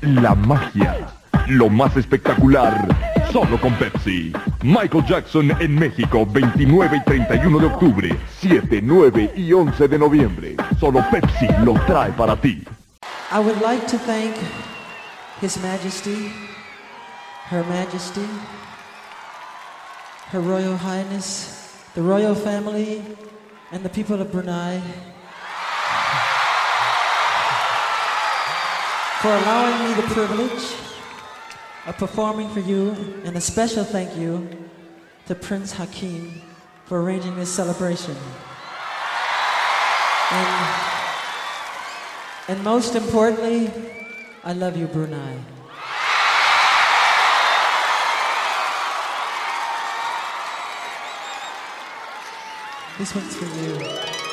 La magia, lo más espectacular, solo con Pepsi. Michael Jackson en México, 29 y 31 de octubre, 7, 9 y 11 de noviembre. Solo Pepsi lo trae para ti. I would like to thank His Majesty, Her Majesty, Her Royal Highness, the royal family, and the people of Brunei for allowing me the privilege of performing for you, and a special thank you to Prince Hakeem for arranging this celebration. And most importantly, I love you, Brunei. This one's for you.